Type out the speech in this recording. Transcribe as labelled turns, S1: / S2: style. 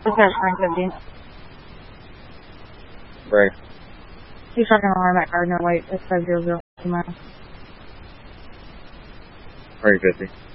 S1: Dispatch 950.
S2: Right.
S1: He's talking alarm at Gardner White. It's 500 miles.
S2: 350.